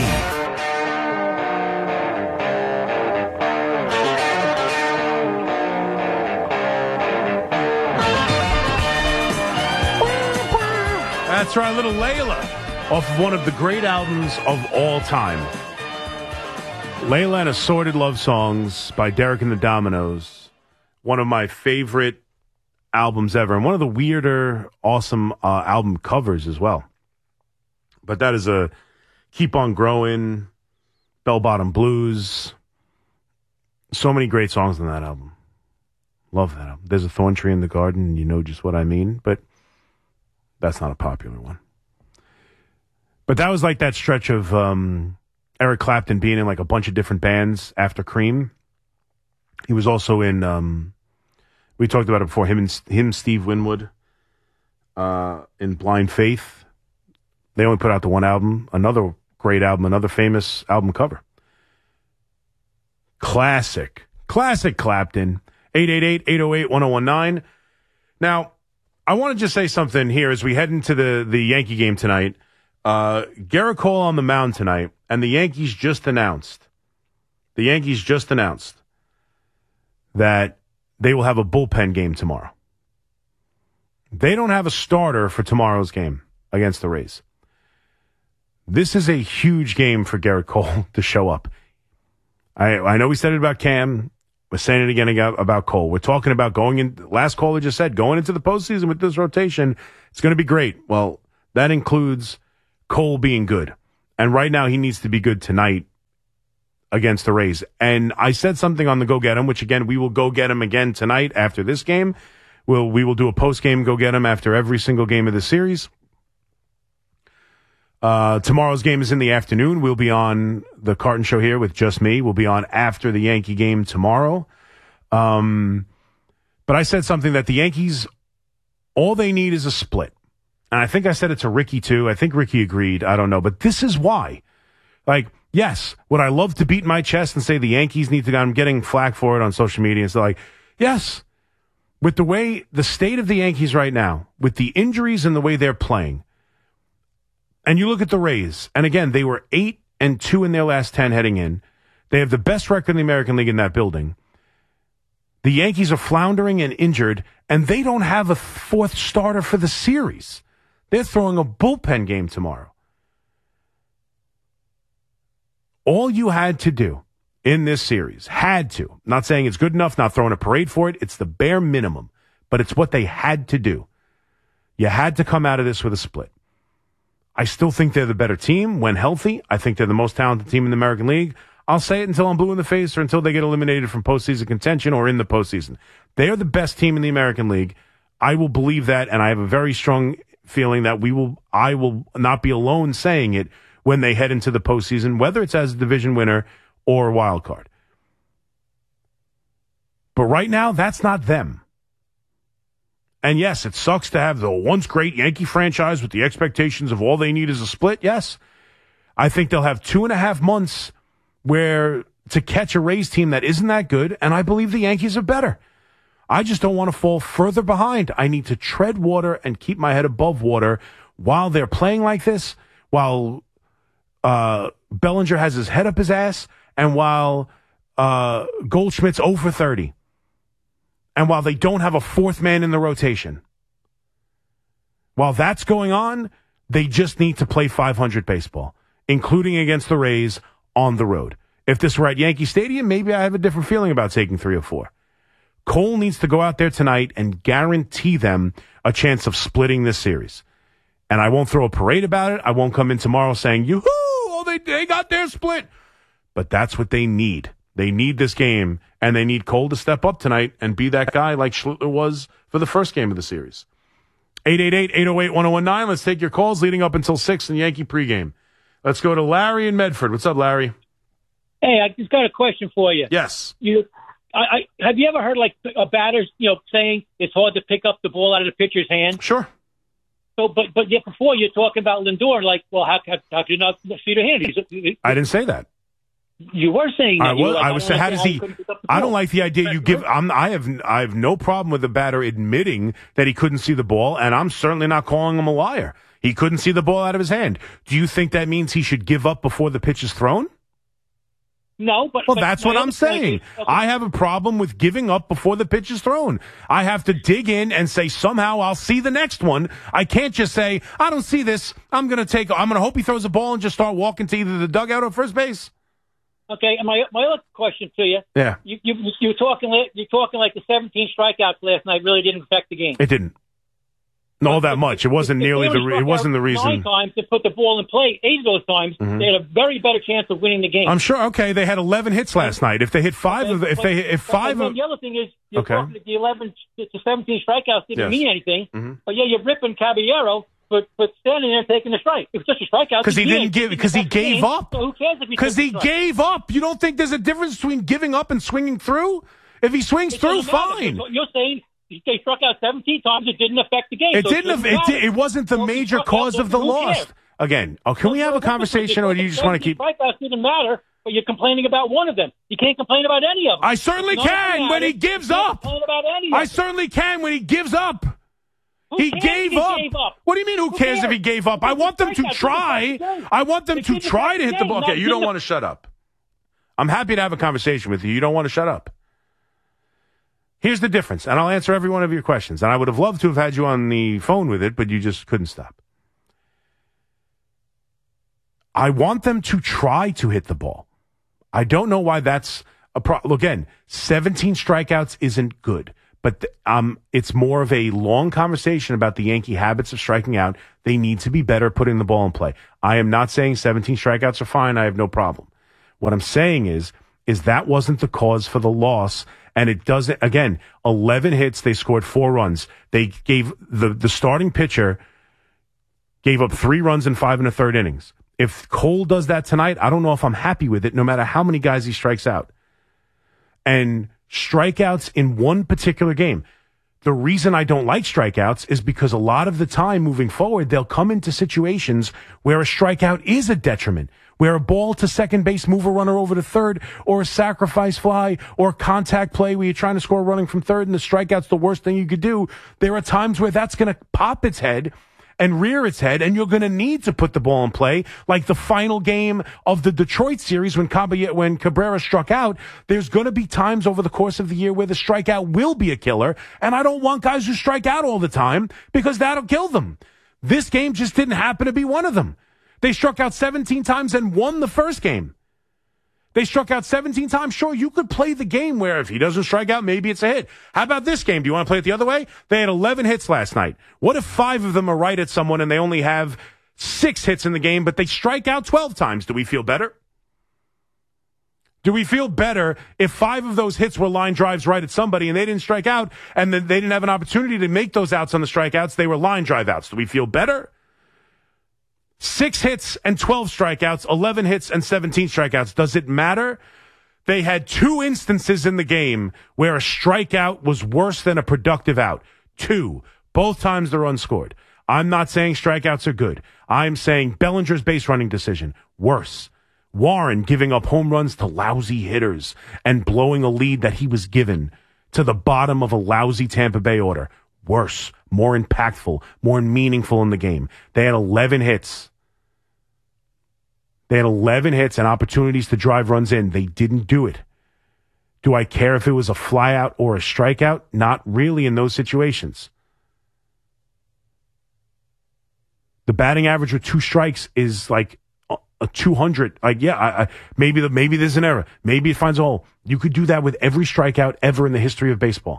Speaker 1: That's right, little Layla. Off of one of the great albums of all time. Layla and Assorted Love Songs by Derek and the Dominoes. One of my favorite albums ever. And one of the weirder, awesome uh, album covers as well. But that is a Keep On Growing, Bell Bottom Blues. So many great songs on that album. Love that album. There's a thorn tree in the garden, and you know just what I mean. But that's not a popular one. But that was like that stretch of um, Eric Clapton being in like a bunch of different bands after Cream. He was also in, um, we talked about it before, him and him, Steve Winwood, uh, in Blind Faith. They only put out the one album, another great album, another famous album cover. Classic, classic Clapton, eight eight eight, eight oh eight, one oh one nine. Now, I want to just say something here as we head into the, the Yankee game tonight. Uh, Gerrit Cole on the mound tonight, and the Yankees just announced, the Yankees just announced that they will have a bullpen game tomorrow. They don't have a starter for tomorrow's game against the Rays. This is a huge game for Gerrit Cole to show up. I I know we said it about Cam. We're saying it again about Cole. We're talking about going in. Last caller just said going into the postseason with this rotation, it's going to be great. Well, that includes Cole being good. And right now he needs to be good tonight against the Rays. And I said something on the Go Get 'Em, which again, we will go get him again tonight after this game. We'll, we will do a post-game Go Get 'Em after every single game of the series. Uh, tomorrow's game is in the afternoon. We'll be on the Carton Show here with just me. We'll be on after the Yankee game tomorrow. Um, but I said something that the Yankees, all they need is a split. And I think I said it to Ricky too. I think Ricky agreed. I don't know. But this is why. Like, yes, would I love to beat my chest and say the Yankees need to go? I'm getting flack for it on social media. And so like, yes, with the way, the state of the Yankees right now, with the injuries and the way they're playing, and you look at the Rays, and again, they were eight and two in their last ten heading in. They have the best record in the American League in that building. The Yankees are floundering and injured, and they don't have a fourth starter for the series. They're throwing a bullpen game tomorrow. All you had to do in this series, had to, not saying it's good enough, not throwing a parade for it, it's the bare minimum, but it's what they had to do. You had to come out of this with a split. I still think they're the better team when healthy. I think they're the most talented team in the American League. I'll say it until I'm blue in the face or until they get eliminated from postseason contention or in the postseason. They are the best team in the American League. I will believe that, and I have a very strong feeling that we will. I will not be alone saying it when they head into the postseason, whether it's as a division winner or a wild card. But right now, that's not them. And yes, it sucks to have the once great Yankee franchise with the expectations of all they need is a split. Yes, I think they'll have two and a half months where to catch a Rays team that isn't that good, and I believe the Yankees are better. I just don't want to fall further behind. I need to tread water and keep my head above water while they're playing like this, while uh, Bellinger has his head up his ass, and while uh, Goldschmidt's oh for thirty. And while they don't have a fourth man in the rotation, while that's going on, they just need to play five hundred baseball, including against the Rays on the road. If this were at Yankee Stadium, maybe I have a different feeling about taking three or four. Cole needs to go out there tonight and guarantee them a chance of splitting this series. And I won't throw a parade about it. I won't come in tomorrow saying, yoo-hoo, oh, they, they got their split. But that's what they need. They need this game, and they need Cole to step up tonight and be that guy like Schluter was for the first game of the series. eight eight eight, eight oh eight, one oh one nine. Let's take your calls leading up until six in the Yankee pregame. Let's go to Larry in Medford. What's up, Larry?
Speaker 2: Hey, I just got a question for you.
Speaker 1: Yes.
Speaker 2: You, I, I have you ever heard like a batter's, you know, saying it's hard to pick up the ball out of the pitcher's hand?
Speaker 1: Sure.
Speaker 2: So, but but yet before you're talking about Lindor, like, well, how how, how could you not see the hand? He's,
Speaker 1: I didn't say that.
Speaker 2: You were saying that.
Speaker 1: I was.
Speaker 2: Like,
Speaker 1: I was saying, how does he? I don't like the idea you give. I'm, I have. I have no problem with the batter admitting that he couldn't see the ball, and I'm certainly not calling him a liar. He couldn't see the ball out of his hand. Do you think that means he should give up before the pitch is thrown?
Speaker 2: No, but
Speaker 1: well,
Speaker 2: but
Speaker 1: that's what I'm saying.
Speaker 2: Is, okay.
Speaker 1: I have a problem with giving up before the pitch is thrown. I have to dig in and say somehow I'll see the next one. I can't just say I don't see this. I'm going to take. I'm going to hope he throws a ball and just start walking to either the dugout or first base.
Speaker 2: Okay, and my my other question to you.
Speaker 1: Yeah.
Speaker 2: You you you were talking you're talking like the seventeen strikeouts last night really didn't affect the game.
Speaker 1: It didn't. No, that much. It wasn't nearly the. It wasn't the reason.
Speaker 2: Nine times to put the ball in play. Eight of those times, mm-hmm. they had a very better chance of winning the game.
Speaker 1: I'm sure. Okay, they had eleven hits last night. If they hit five
Speaker 2: okay,
Speaker 1: of, if
Speaker 2: but,
Speaker 1: they if five
Speaker 2: but
Speaker 1: of,
Speaker 2: the other thing is, you're
Speaker 1: okay.
Speaker 2: talking the eleven to seventeen strikeouts didn't
Speaker 1: yes.
Speaker 2: mean anything.
Speaker 1: Mm-hmm.
Speaker 2: But yeah, you're ripping Caballero. But but standing there and taking a strike. It was just a strikeout.
Speaker 1: Because he didn't give. Because he gave up.
Speaker 2: So who cares if he?
Speaker 1: Because he gave up. You don't think there's a difference between giving up and swinging through? If he swings it through, fine.
Speaker 2: You're saying they struck out seventeen times. It didn't affect the game.
Speaker 1: It
Speaker 2: so
Speaker 1: didn't. It, it, did, it wasn't the so major cause out, of the loss. Cares? Again, oh, can so, we have so a conversation, or do you just want to keep?
Speaker 2: Strikeouts didn't matter, but you're complaining about one of them. You can't complain about any of them.
Speaker 1: I certainly can when he gives up.
Speaker 2: About any
Speaker 1: I certainly can when he gives up.
Speaker 2: Who
Speaker 1: he, gave,
Speaker 2: he
Speaker 1: up.
Speaker 2: gave up.
Speaker 1: What do you mean, who, who cares, cares if he gave up? I want them to try. I want them to try to hit the ball. Okay, you don't want to shut up. I'm happy to have a conversation with you. You don't want to shut up. Here's the difference, and I'll answer every one of your questions. And I would have loved to have had you on the phone with it, but you just couldn't stop. I want them to try to hit the ball. I don't know why that's a problem. Again, seventeen strikeouts isn't good, but th- um, it's more of a long conversation about the Yankee habits of striking out. They need to be better putting the ball in play. I am not saying seventeen strikeouts are fine. I have no problem. What I'm saying is, is that wasn't the cause for the loss. And it doesn't, again, eleven hits. They scored four runs. They gave the, the starting pitcher gave up three runs in five and a third innings. If Cole does that tonight, I don't know if I'm happy with it, no matter how many guys he strikes out. And strikeouts in one particular game. The reason I don't like strikeouts is because a lot of the time moving forward, they'll come into situations where a strikeout is a detriment, where a ball to second base, move a runner over to third, or a sacrifice fly, or contact play where you're trying to score running from third and the strikeout's the worst thing you could do. There are times where that's going to pop its head and rear its head, and you're going to need to put the ball in play, like the final game of the Detroit series when Cabrera, when Cabrera struck out. There's going to be times over the course of the year where the strikeout will be a killer, and I don't want guys who strike out all the time because that'll kill them. This game just didn't happen to be one of them. They struck out seventeen times and won the first game. They struck out seventeen times. Sure, you could play the game where if he doesn't strike out, maybe it's a hit. How about this game? Do you want to play it the other way? They had eleven hits last night. What if five of them are right at someone and they only have six hits in the game, but they strike out twelve times? Do we feel better? Do we feel better if five of those hits were line drives right at somebody and they didn't strike out and then they didn't have an opportunity to make those outs on the strikeouts? They were line drive outs. Do we feel better? Six hits and twelve strikeouts, eleven hits and seventeen strikeouts. Does it matter? They had two instances in the game where a strikeout was worse than a productive out. Two. Both times the run scored. I'm not saying strikeouts are good. I'm saying Bellinger's base running decision, worse. Warren giving up home runs to lousy hitters and blowing a lead that he was given to the bottom of a lousy Tampa Bay order, worse. More impactful, more meaningful in the game. They had eleven hits. They had eleven hits and opportunities to drive runs in. They didn't do it. Do I care if it was a flyout or a strikeout? Not really in those situations. The batting average with two strikes is like a, a two hundred. Like, yeah, I, I, maybe the, maybe there's an error. Maybe it finds a hole. You could do that with every strikeout ever in the history of baseball.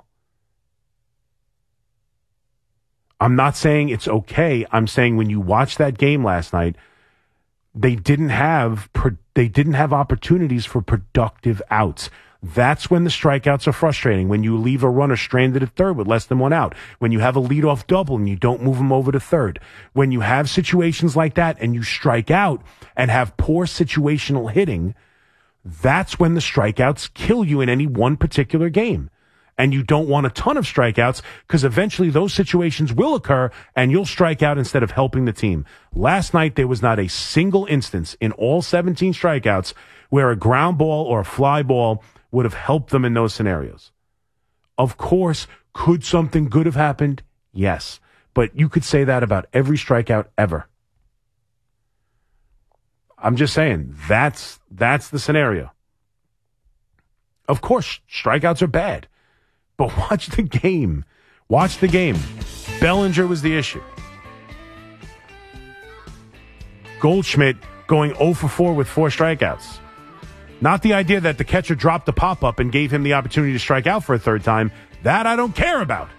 Speaker 1: I'm not saying it's okay. I'm saying when you watch that game last night, they didn't have they didn't have opportunities for productive outs. That's when the strikeouts are frustrating. When you leave a runner stranded at third with less than one out. When you have a leadoff double and you don't move him over to third. When you have situations like that and you strike out and have poor situational hitting, that's when the strikeouts kill you in any one particular game. And you don't want a ton of strikeouts because eventually those situations will occur and you'll strike out instead of helping the team. Last night, there was not a single instance in all seventeen strikeouts where a ground ball or a fly ball would have helped them in those scenarios. Of course, could something good have happened? Yes. But you could say that about every strikeout ever. I'm just saying, that's that's the scenario. Of course, strikeouts are bad. But watch the game. Watch the game. Bellinger was the issue. Goldschmidt going oh for four with four strikeouts. Not the idea that the catcher dropped the pop-up and gave him the opportunity to strike out for a third time. That I don't care about.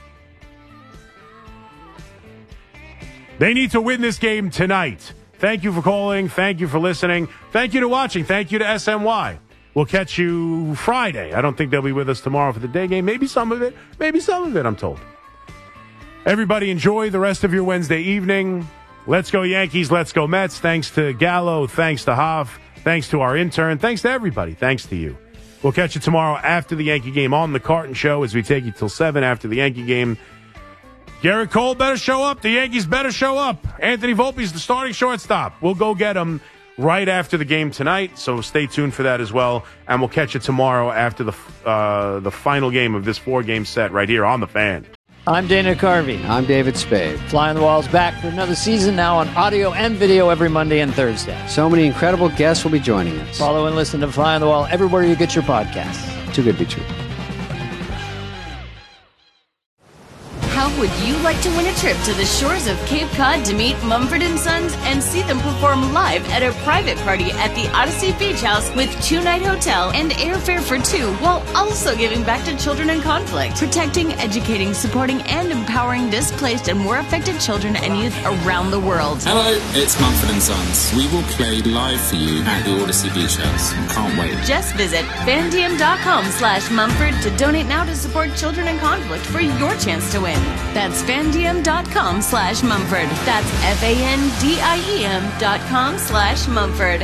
Speaker 1: They need to win this game tonight. Thank you for calling. Thank you for listening. Thank you to watching. Thank you to S M Y. We'll catch you Friday. I don't think they'll be with us tomorrow for the day game. Maybe some of it. Maybe some of it, I'm told. Everybody enjoy the rest of your Wednesday evening. Let's go Yankees. Let's go Mets. Thanks to Gallo. Thanks to Hoff. Thanks to our intern. Thanks to everybody. Thanks to you. We'll catch you tomorrow after the Yankee game on the Carton Show as we take you till seven after the Yankee game. Garrett Cole better show up. The Yankees better show up. Anthony Volpe's the starting shortstop. We'll go get him right after the game tonight, so stay tuned for that as well. And we'll catch you tomorrow after the uh, the final game of this four-game set right here on The Fan.
Speaker 3: I'm Dana Carvey.
Speaker 4: I'm David Spade.
Speaker 3: Fly on the Wall's back for another season now on audio and video every Monday and Thursday.
Speaker 4: So many incredible guests will be joining us.
Speaker 3: Follow and listen to Fly on the Wall everywhere you get your podcasts.
Speaker 4: Too good to be true.
Speaker 25: would you like to win a trip to the shores of Cape Cod to meet Mumford and Sons and see them perform live at a private party at the Odyssey Beach House with two-night hotel and airfare for two, while also giving back to children in conflict, protecting, educating, supporting, and empowering displaced and war affected children and youth around the world.
Speaker 26: Hello, it's Mumford and Sons. We will play live for you at the Odyssey Beach House. Can't wait.
Speaker 25: Just visit fandm.com slash Mumford to donate now to support children in conflict for your chance to win. That's fandm.com slash Mumford. That's F-A-N-D-I-E-M dot com slash Mumford.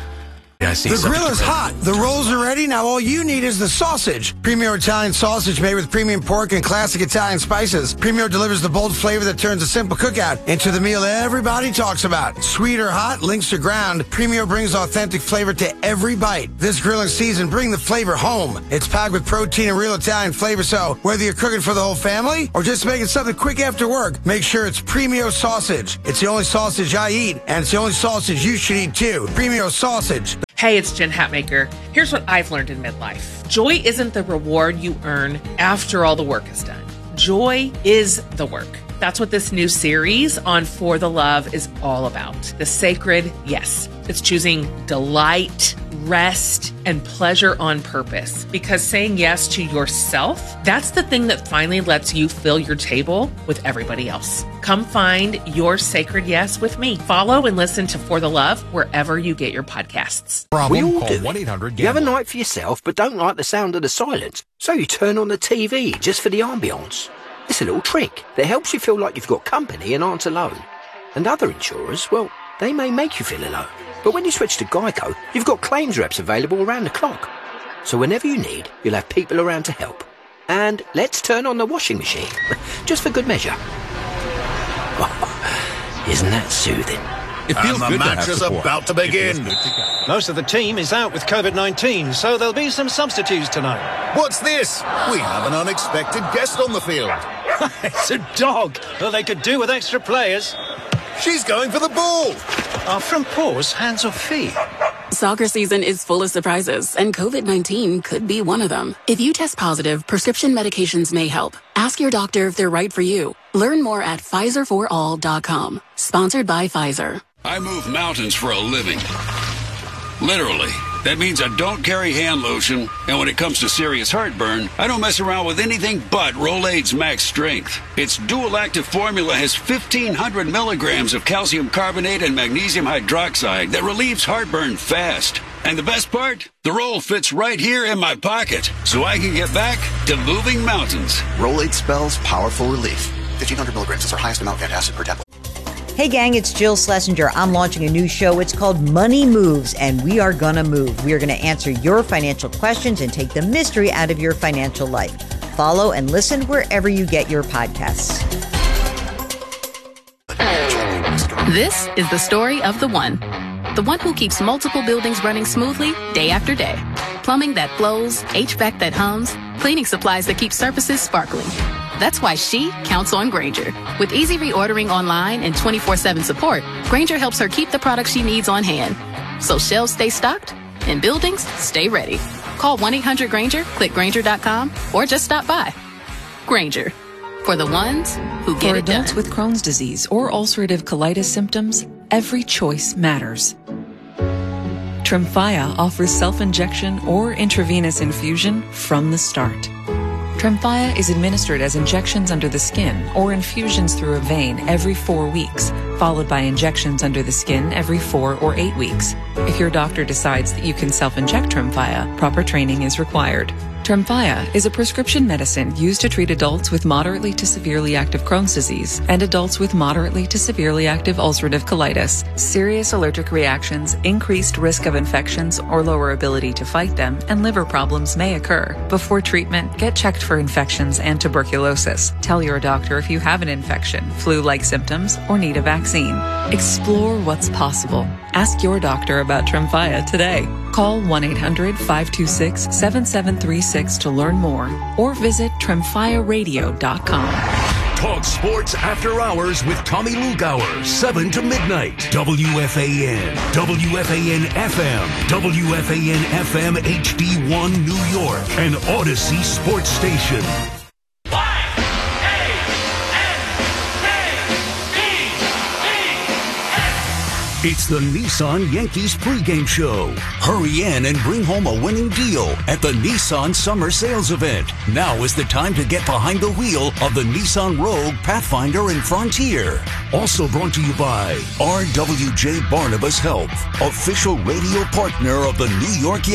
Speaker 5: Yeah, the grill is hot. The rolls are ready. Now all you need is the sausage. Premio Italian sausage made with premium pork and classic Italian spices. Premio delivers the bold flavor that turns a simple cookout into the meal everybody talks about. Sweet or hot, links to ground, Premio brings authentic flavor to every bite. This grilling season, bring the flavor home. It's packed with protein and real Italian flavor, so whether you're cooking for the whole family or just making something quick after work, make sure it's Premio sausage. It's the only sausage I eat, and it's the only sausage you should eat too. Premio sausage.
Speaker 6: Hey, it's Jen Hatmaker. Here's what I've learned in midlife. Joy isn't the reward you earn after all the work is done. Joy is the work. That's what this new series on For the Love is all about. The sacred yes. It's choosing delight, rest, and pleasure on purpose. Because saying yes to yourself, that's the thing that finally lets you fill your table with everybody else. Come find your sacred yes with me. Follow and listen to For the Love wherever you get your podcasts.
Speaker 7: We all do. You have a night for yourself, but don't like the sound of the silence. So you turn on the T V just for the ambience. It's a little trick that helps you feel like you've got company and aren't alone. And other insurers, well, they may make you feel alone. But when you switch to Geico, you've got claims reps available around the clock. So whenever you need, you'll have people around to help. And let's turn on the washing machine, just for good measure. Oh, isn't that soothing?
Speaker 15: It feels and the match is about to begin.
Speaker 16: Most of the team is out with COVID nineteen, so there'll be some substitutes tonight.
Speaker 15: What's this? We have an unexpected guest on the field.
Speaker 16: It's a dog. Well, they could do with extra players.
Speaker 15: She's going for the ball.
Speaker 16: Are front paws hands or feet?
Speaker 17: Soccer season is full of surprises, and COVID nineteen could be one of them. If you test positive, prescription medications may help. Ask your doctor if they're right for you. Learn more at Pfizer for all dot com. Sponsored by Pfizer.
Speaker 19: I move mountains for a living. Literally. That means I don't carry hand lotion, and when it comes to serious heartburn, I don't mess around with anything but Rolaids Max Strength. Its dual-active formula has fifteen hundred milligrams of calcium carbonate and magnesium hydroxide that relieves heartburn fast. And the best part? The roll fits right here in my pocket, so I can get back to moving mountains.
Speaker 10: Rolaids spells powerful relief. fifteen hundred milligrams is our highest amount of acid per tablet.
Speaker 28: Hey gang, it's Jill Schlesinger. I'm launching a new show. It's called Money Moves, and we are gonna move. We are gonna answer your financial questions and take the mystery out of your financial life. Follow and listen wherever you get your podcasts.
Speaker 20: This is the story of the one. The one who keeps multiple buildings running smoothly day after day. Plumbing that flows, H V A C that hums, cleaning supplies that keep surfaces sparkling. That's why she counts on Grainger. With easy reordering online and twenty-four seven support, Grainger helps her keep the products she needs on hand. So shelves stay stocked and buildings stay ready. Call one eight hundred Grainger, click Grainger dot com, or just stop by. Grainger. For the ones who get
Speaker 21: For
Speaker 20: it done.
Speaker 21: adults with Crohn's disease or ulcerative colitis symptoms, every choice matters. Tremfya offers self-injection or intravenous infusion from the start. Tremfya is administered as injections under the skin or infusions through a vein every four weeks, followed by injections under the skin every four or eight weeks. If your doctor decides that you can self-inject Tremfya, proper training is required. Tremfya is a prescription medicine used to treat adults with moderately to severely active Crohn's disease and adults with moderately to severely active ulcerative colitis. Serious allergic reactions, increased risk of infections or lower ability to fight them, and liver problems may occur. Before treatment, get checked for infections and tuberculosis. Tell your doctor if you have an infection, flu-like symptoms, or need a vaccine. Explore what's possible. Ask your doctor about Tremfya today. Call one eight hundred five two six seven seven three six to learn more or visit tremfya radio dot com.
Speaker 23: Talk sports after hours with Tommy Lugauer, seven to midnight. W F A N, W F A N F M, W F A N F M H D one New York, and Odyssey Sports Station.
Speaker 30: Y A
Speaker 23: It's the Nissan Yankees pregame show. Hurry in and bring home a winning deal at the Nissan Summer Sales Event. Now is the time to get behind the wheel of the Nissan Rogue, Pathfinder, and Frontier. Also brought to you by R W J Barnabas Health, official radio partner of the New York Yankees.